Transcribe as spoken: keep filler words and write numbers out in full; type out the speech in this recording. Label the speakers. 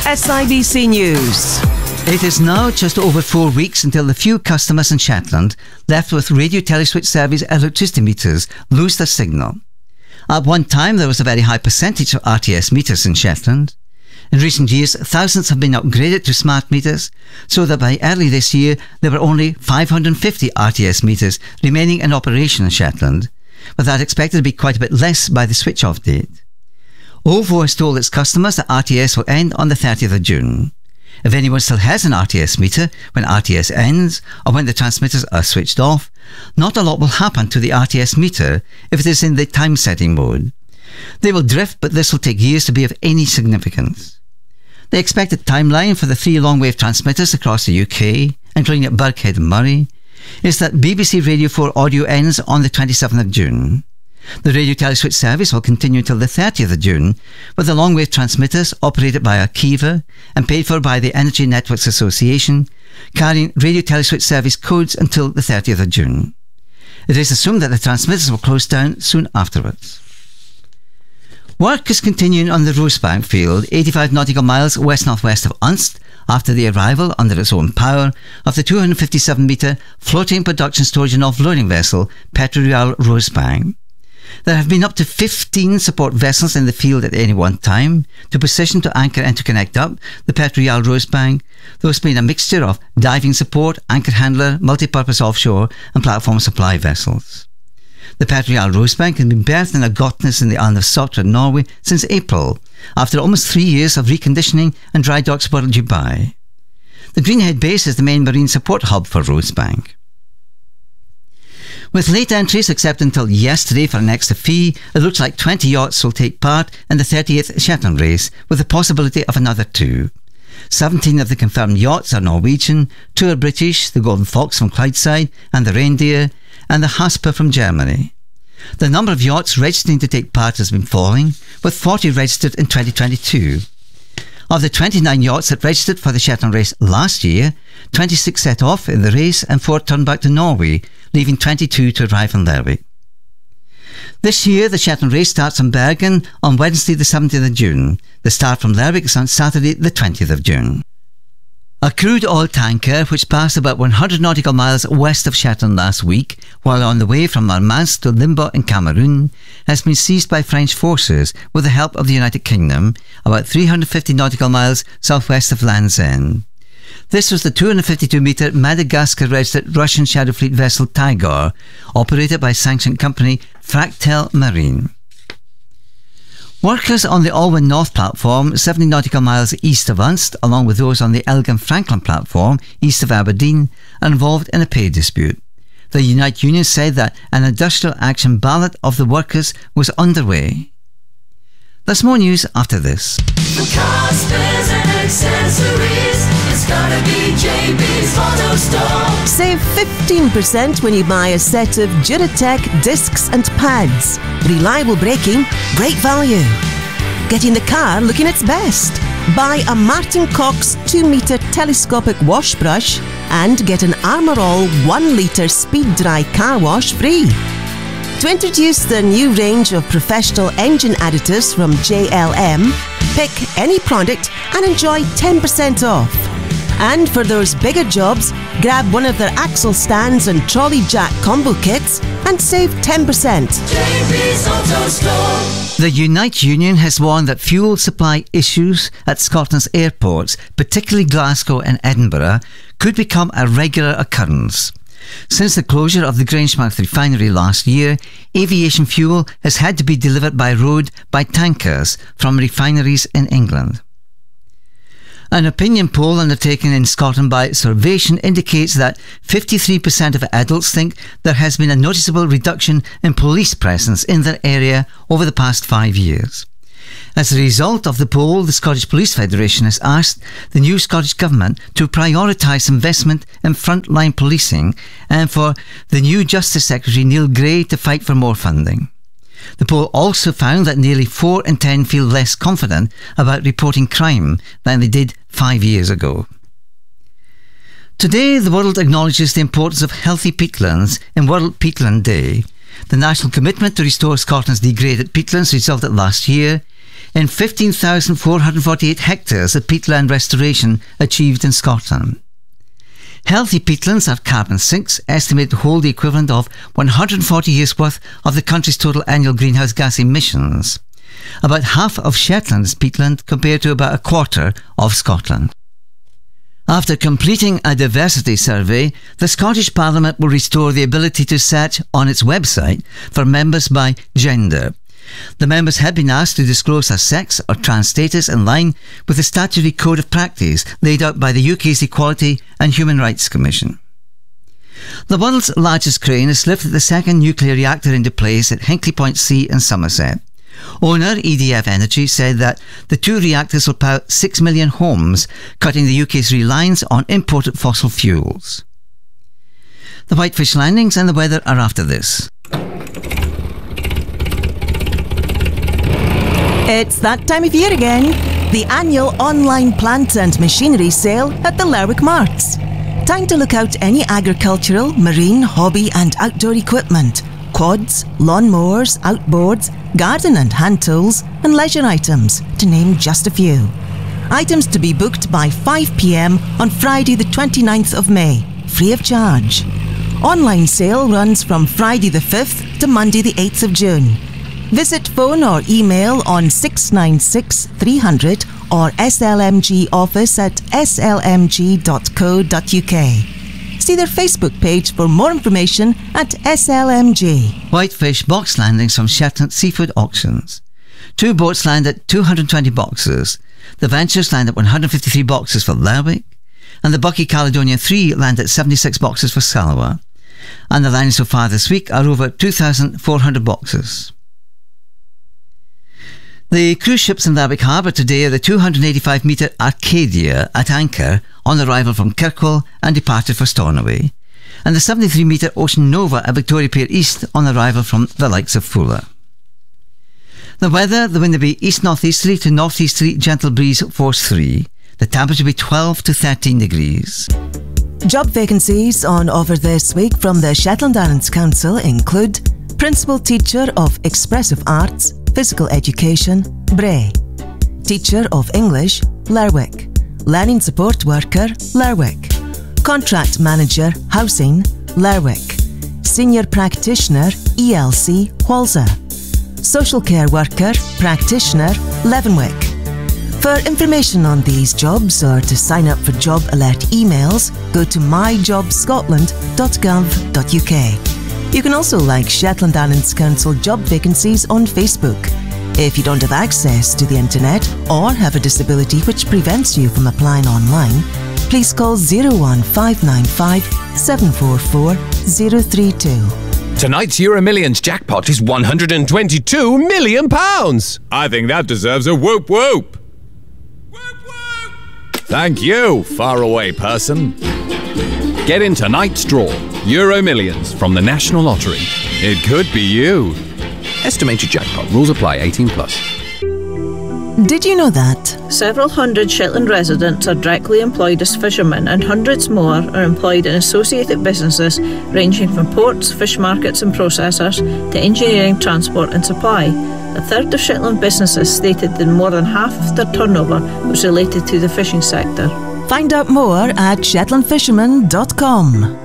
Speaker 1: S I B C News.
Speaker 2: It is now just over four weeks until the few customers in Shetland left with Radio Teleswitch Service electricity meters lose their signal. At one time, there was a very high percentage of R T S meters in Shetland. In recent years, thousands have been upgraded to smart meters, so that by early this year, there were only five hundred fifty R T S meters remaining in operation in Shetland, with that expected to be quite a bit less by the switch-off date. O V O has told its customers that R T S will end on the thirtieth of June. If anyone still has an R T S meter when R T S ends, or when the transmitters are switched off, not a lot will happen to the R T S meter if it is in the time-setting mode. They will drift, but this will take years to be of any significance. The expected timeline for the three long-wave transmitters across the U K, including at Birkhead and Murray, is that B B C Radio four audio ends on the twenty-seventh of June. The Radio Teleswitch service will continue until the thirtieth of June, with the long-wave transmitters operated by Arqiva and paid for by the Energy Networks Association, carrying Radio Teleswitch service codes until the thirtieth of June. It is assumed that the transmitters will close down soon afterwards. Work is continuing on the Rosebank field, eighty-five nautical miles west-northwest of Unst, after the arrival, under its own power, of the two hundred fifty-seven metre floating production storage and offloading vessel Petro-Real Rosebank. There have been up to fifteen support vessels in the field at any one time, to position, to anchor and to connect up the Petro-Real Rosebank, those being a mixture of diving support, anchor handler, multi-purpose offshore and platform supply vessels. The Petro-Real Rosebank has been berthed in a Gotnes in the island of Sotra, Norway, since April, after almost three years of reconditioning and dry docks were due by. The Greenhead base is the main marine support hub for Rosebank. With late entries except until yesterday for an extra fee, it looks like twenty yachts will take part in the thirtieth Shetland race, with the possibility of another two. seventeen of the confirmed yachts are Norwegian, two are British, the Golden Fox from Clydeside and the Reindeer, and the Hasper from Germany. The number of yachts registering to take part has been falling, with forty registered in twenty twenty-two. Of the twenty-nine yachts that registered for the Shetland race last year, twenty-six set off in the race and four turned back to Norway, leaving twenty-two to arrive in Lerwick. This year, the Shetland race starts in Bergen on Wednesday the seventeenth of June. The start from Lerwick is on Saturday the twentieth of June. A crude oil tanker, which passed about one hundred nautical miles west of Shetland last week, while on the way from Murmansk to Limbo in Cameroon, has been seized by French forces with the help of the United Kingdom, about three hundred fifty nautical miles southwest of Land's End. This was the two hundred fifty-two metre Madagascar-registered Russian Shadow Fleet vessel Tigor, operated by sanctioned company Fractel Marine. Workers on the Alwyn North platform, seventy nautical miles east of Unst, along with those on the Elgin Franklin platform, east of Aberdeen, are involved in a pay dispute. The Unite Union said that an industrial action ballot of the workers was underway. There's more news after this.
Speaker 3: For cars, spares and accessories, it's gotta be J B's Auto Store.
Speaker 1: Save fifteen percent when you buy a set of Duratec discs and pads. Reliable braking, great value. Getting the car looking its best. Buy a Martin Cox two metre telescopic wash brush and get an Armour All one litre speed dry car wash free. To introduce the new range of professional engine additives from J L M, pick any product and enjoy ten percent off. And for those bigger jobs, grab one of their axle stands and trolley jack combo kits and save ten percent.
Speaker 3: J B's Auto Store.
Speaker 2: The Unite Union has warned that fuel supply issues at Scotland's airports, particularly Glasgow and Edinburgh, could become a regular occurrence. Since the closure of the Grangemouth refinery last year, aviation fuel has had to be delivered by road by tankers from refineries in England. An opinion poll undertaken in Scotland by Survation indicates that fifty-three percent of adults think there has been a noticeable reduction in police presence in their area over the past five years. As a result of the poll, the Scottish Police Federation has asked the new Scottish Government to prioritise investment in frontline policing and for the new Justice Secretary Neil Gray to fight for more funding. The poll also found that nearly four in ten feel less confident about reporting crime than they did five years ago. Today, the world acknowledges the importance of healthy peatlands in World Peatland Day. The national commitment to restore Scotland's degraded peatlands resulted last year in fifteen thousand four hundred forty-eight hectares of peatland restoration achieved in Scotland. Healthy peatlands have carbon sinks estimated to hold the equivalent of one hundred forty years' worth of the country's total annual greenhouse gas emissions. About half of Shetland is peatland compared to about a quarter of Scotland. After completing a diversity survey, the Scottish Parliament will restore the ability to search on its website for members by gender. The members had been asked to disclose their sex or trans status in line with the statutory code of practice laid out by the U K's Equality and Human Rights Commission. The world's largest crane has lifted the second nuclear reactor into place at Hinkley Point C in Somerset. Owner E D F Energy said that the two reactors will power six million homes, cutting the U K's reliance on imported fossil fuels. The Whitefish landings and the weather are after this.
Speaker 1: It's that time of year again. The annual online plant and machinery sale at the Lerwick Marts. Time to look out any agricultural, marine, hobby and outdoor equipment, quads, lawnmowers, outboards, garden and hand tools and leisure items, to name just a few. Items to be booked by five p m on Friday the twenty-ninth of May, free of charge. Online sale runs from Friday the fifth to Monday the eighth of June. Visit phone or email on six nine six three hundred or S L M G office at s l m g dot co dot u k. See their Facebook page for more information at S L M G.
Speaker 2: Whitefish box landings from Shetland Seafood Auctions. Two boats land at two hundred twenty boxes. The Ventures land at one hundred fifty-three boxes for Lerwick, and the Bucky Caledonian three land at seventy-six boxes for Salwa. And the landings so far this week are over two thousand four hundred boxes. The cruise ships in Lerwick Harbour today are the two hundred eighty-five metre Arcadia at anchor on arrival from Kirkwall and departed for Stornoway, and the seventy-three metre Ocean Nova at Victoria Pier East on arrival from the likes of Fuller. The weather, the wind will be east-northeasterly to northeasterly, gentle breeze force three. The temperature will be twelve to thirteen degrees.
Speaker 1: Job vacancies on offer this week from the Shetland Islands Council include Principal Teacher of Expressive Arts, Physical Education, Bray. Teacher of English, Lerwick. Learning Support Worker, Lerwick. Contract Manager, Housing, Lerwick. Senior Practitioner, E L C, Walser. Social Care Worker, Practitioner, Leavenwick. For information on these jobs or to sign up for job alert emails, go to my job scotland dot gov dot u k. You can also like Shetland Islands Council job vacancies on Facebook. If you don't have access to the internet or have a disability which prevents you from applying online, please call zero one five nine five seven four four zero three two.
Speaker 4: Tonight's Euro Millions jackpot is one hundred twenty-two million pounds. I think that deserves a whoop whoop. Whoop whoop. Thank you, faraway person. Get in tonight's draw. Euro Millions from the National Lottery. It could be you. Estimated jackpot. Rules apply. eighteen plus.
Speaker 1: Did you know that?
Speaker 5: Several hundred Shetland residents are directly employed as fishermen, and hundreds more are employed in associated businesses ranging from ports, fish markets and processors to engineering, transport and supply. A third of Shetland businesses stated that more than half of their turnover was related to the fishing sector.
Speaker 1: Find out more at shetland fisherman dot com.